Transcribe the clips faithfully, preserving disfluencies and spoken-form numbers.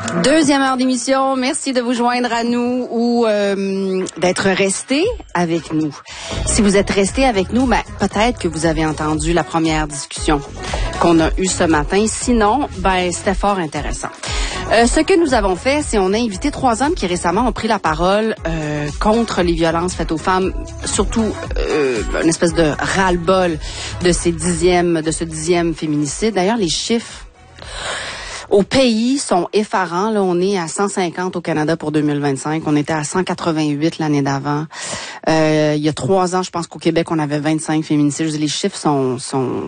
Deuxième heure d'émission. Merci de vous joindre à nous ou euh, d'être resté avec nous. Si vous êtes resté avec nous, ben, peut-être que vous avez entendu la première discussion qu'on a eue ce matin. Sinon, ben c'était fort intéressant. Euh, ce que nous avons fait, c'est on a invité trois hommes qui récemment ont pris la parole euh, contre les violences faites aux femmes, surtout euh, une espèce de ras-le-bol de ces dixièmes, de ce dixième féminicide. D'ailleurs, les chiffres au pays sont effarants. Là, on est à cent cinquante au Canada pour deux mille vingt-cinq. On était à cent quatre-vingt-huit l'année d'avant. Euh, il y a trois ans, je pense qu'au Québec, on avait vingt-cinq féminicides. Je veux dire, les chiffres sont... sont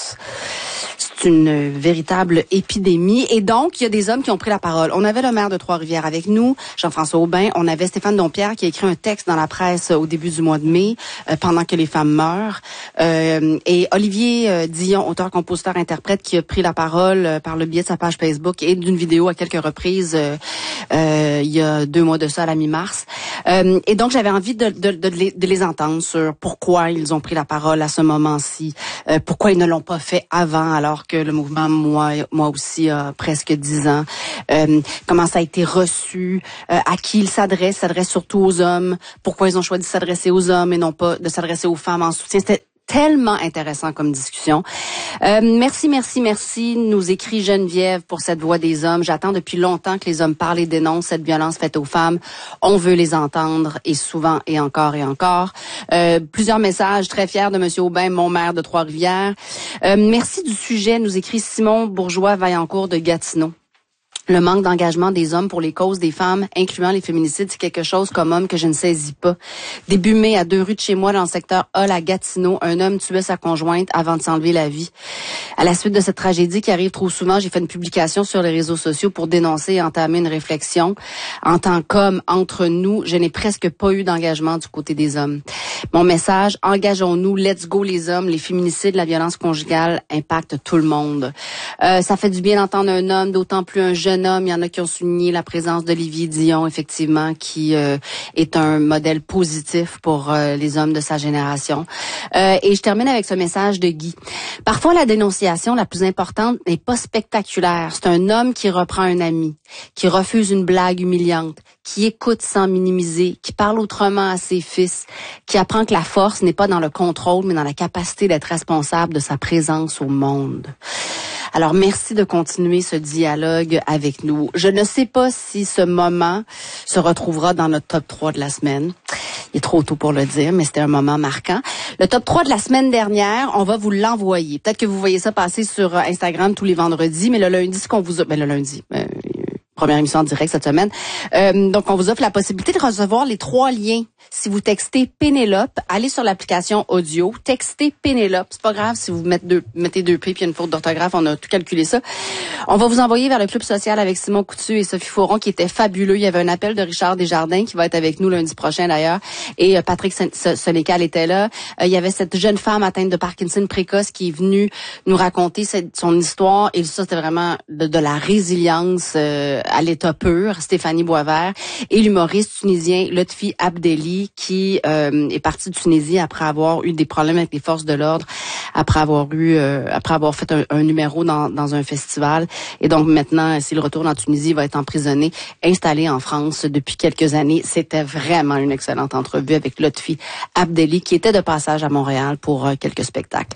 C'est une véritable épidémie. Et donc, il y a des hommes qui ont pris la parole. On avait le maire de Trois-Rivières avec nous, Jean-François Aubin. On avait Stéphane Dompierre qui a écrit un texte dans la presse au début du mois de mai, euh, pendant que les femmes meurent. Euh, et Olivier euh, Dion, auteur, compositeur, interprète, qui a pris la parole euh, par le biais de sa page Facebook et d'une vidéo à quelques reprises euh, euh, il y a deux mois de ça, à la mi-mars. Euh, et donc, j'avais envie de, de, de, les, de les entendre sur pourquoi ils ont pris la parole à ce moment-ci, euh, pourquoi ils ne l'ont pas fait avant, alors que le mouvement, moi, moi aussi, a presque dix ans. Euh, comment ça a été reçu, euh, à qui il s'adresse, s'adresse surtout aux hommes, pourquoi ils ont choisi de s'adresser aux hommes et non pas de s'adresser aux femmes en soutien. C'était tellement intéressant comme discussion. Euh, merci, merci, merci, nous écrit Geneviève pour cette voix des hommes. J'attends depuis longtemps que les hommes parlent et dénoncent cette violence faite aux femmes. On veut les entendre et souvent et encore et encore. Euh, plusieurs messages très fiers de Monsieur Aubin, mon maire de Trois-Rivières. Euh, merci du sujet, nous écrit Simon Bourgeois-Vaillancourt de Gatineau. Le manque d'engagement des hommes pour les causes des femmes, incluant les féminicides, c'est quelque chose comme homme que je ne saisis pas. Début mai, à deux rues de chez moi, dans le secteur Hall à Gatineau, un homme tuait sa conjointe avant de s'enlever la vie. À la suite de cette tragédie qui arrive trop souvent, j'ai fait une publication sur les réseaux sociaux pour dénoncer et entamer une réflexion. En tant qu'homme, entre nous, je n'ai presque pas eu d'engagement du côté des hommes. Mon message, engageons-nous, let's go les hommes, les féminicides, la violence conjugale impactent tout le monde. Euh, ça fait du bien d'entendre un homme, d'autant plus un jeune homme. Il y en a qui ont souligné la présence d'Olivier Dion, effectivement, qui euh, est un modèle positif pour euh, les hommes de sa génération. Euh, et je termine avec ce message de Guy. Parfois, la dénonciation la plus importante n'est pas spectaculaire. C'est un homme qui reprend un ami, qui refuse une blague humiliante, qui écoute sans minimiser, qui parle autrement à ses fils, qui apprend que la force n'est pas dans le contrôle, mais dans la capacité d'être responsable de sa présence au monde. Alors, merci de continuer ce dialogue avec nous. Je ne sais pas si ce moment se retrouvera dans notre top trois de la semaine. Il est trop tôt pour le dire, mais c'était un moment marquant. Le top trois de la semaine dernière, on va vous l'envoyer. Peut-être que vous voyez ça passer sur Instagram tous les vendredis, mais le lundi, ce qu'on vous a... Ben, le lundi... Euh, première émission en direct cette semaine. Euh, donc, on vous offre la possibilité de recevoir les trois liens. Si vous textez Pénélope, allez sur l'application audio, textez Pénélope. C'est pas grave si vous mettez deux, mettez deux P puis une faute d'orthographe, on a tout calculé ça. On va vous envoyer vers le club social avec Simon Coutu et Sophie Fauron qui était fabuleux. Il y avait un appel de Richard Desjardins qui va être avec nous lundi prochain d'ailleurs. Et euh, Patrick Sénécal était là. Euh, il y avait cette jeune femme atteinte de Parkinson précoce qui est venue nous raconter cette, son histoire. Et ça, c'était vraiment de, de la résilience euh, à l'état pur, Stéphanie Boisvert, et l'humoriste tunisien Lotfi Abdelli, qui euh, est parti de Tunisie après avoir eu des problèmes avec les forces de l'ordre, après avoir eu, euh, après avoir fait un, un numéro dans, dans un festival. Et donc maintenant, s'il retourne en Tunisie, il va être emprisonné, installé en France depuis quelques années. C'était vraiment une excellente entrevue avec Lotfi Abdelli, qui était de passage à Montréal pour euh, quelques spectacles.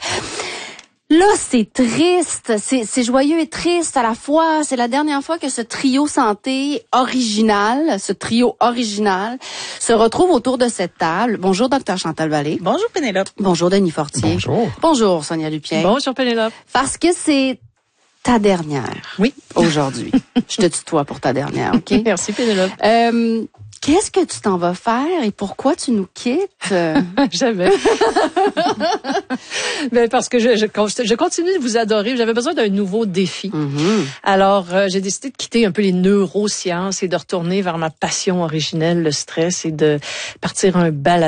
Là, c'est triste, c'est, c'est joyeux et triste à la fois. C'est la dernière fois que ce trio santé original, ce trio original, se retrouve autour de cette table. Bonjour, docteur Chantal Vallée. Bonjour, Pénélope. Bonjour, Denis Fortier. Bonjour. Bonjour, Sonia Lupien. Bonjour, Pénélope. Parce que c'est ta dernière. Oui. Aujourd'hui. Je te tutoie pour ta dernière, OK? Merci, Pénélope. Euh, Qu'est-ce que tu t'en vas faire et pourquoi tu nous quittes? Jamais. Ben parce que je, je, je continue de vous adorer. J'avais besoin d'un nouveau défi. Mm-hmm. Alors, euh, j'ai décidé de quitter un peu les neurosciences et de retourner vers ma passion originelle, le stress, et de partir un balado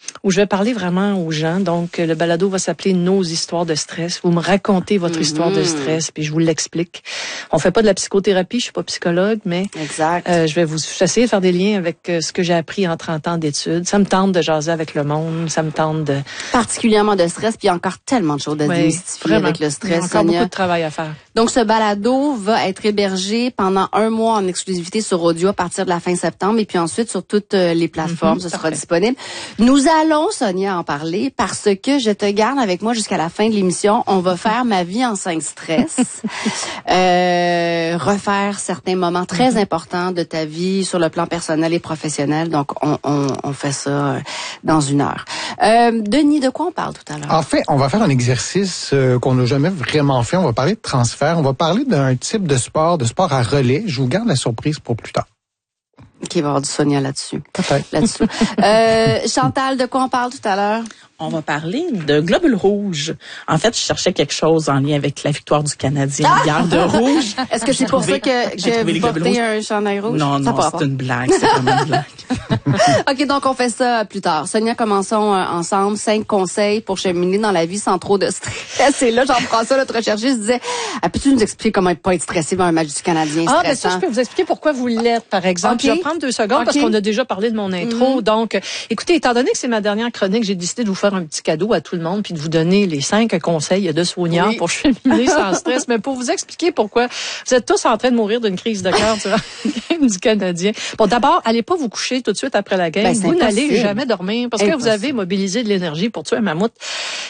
où je vais parler vraiment aux gens. Donc, le balado va s'appeler « Nos histoires de stress ». Vous me racontez votre mm-hmm. histoire de stress, puis je vous l'explique. On fait pas de la psychothérapie, je suis pas psychologue, mais exact. Euh, je vais vous essayer de faire des liens avec euh, ce que j'ai appris en trente ans d'études. Ça me tente de jaser avec le monde, ça me tente de... Particulièrement de stress, puis il y a encore tellement de choses à oui, démystifier vraiment. Avec le stress. Il y a encore Sonia. beaucoup de travail à faire. Donc, ce balado va être hébergé pendant un mois en exclusivité sur audio à partir de la fin septembre et puis ensuite sur toutes les plateformes, mm-hmm, ce sera disponible. Nous allons, Sonia, en parler parce que je te garde avec moi jusqu'à la fin de l'émission. On va faire ma vie en cinq stress, euh, refaire certains moments très mm-hmm. importants de ta vie sur le plan personnel et professionnel. Donc, on, on, on fait ça dans une heure. Euh, Denis, de quoi on parle tout à l'heure? En fait, on va faire un exercice euh, qu'on n'a jamais vraiment fait. On va parler de transfert. On va parler d'un type de sport, de sport à relais. Je vous garde la surprise pour plus tard. OK, il va y avoir du Sonia là-dessus. Peut-être. Là-dessus. euh, Chantal, de quoi on parle tout à l'heure? On va parler de globules rouges. En fait, je cherchais quelque chose en lien avec la victoire du Canadien ah! hier de rouge. Est-ce que c'est pour trouvé, ça que, que vous portez un chandail rouge? Non, non, c'est une blague. C'est vraiment une blague. OK, donc on fait ça plus tard. Sonia, commençons euh, ensemble. Cinq conseils pour cheminer dans la vie sans trop de stress. Et là, Jean-François, notre recherchiste, disait, ah, peux-tu nous expliquer comment pas être stressé dans un match du Canadien stressant? Ah, ben ça, je peux vous expliquer pourquoi vous l'êtes, par exemple. Okay. Je vais prendre deux secondes okay. parce qu'on a déjà parlé de mon intro. Mm-hmm. Donc, écoutez, étant donné que c'est ma dernière chronique, j'ai décidé de vous faire un petit cadeau à tout le monde puis de vous donner les cinq conseils de Sonia oui. pour cheminer sans stress. Mais pour vous expliquer pourquoi vous êtes tous en train de mourir d'une crise de cœur durant la game du Canadien. Bon, d'abord, allez pas vous coucher tout de suite après la game. Ben, vous n'allez jamais dormir parce impossible. Que vous avez mobilisé de l'énergie pour tuer un mammouth.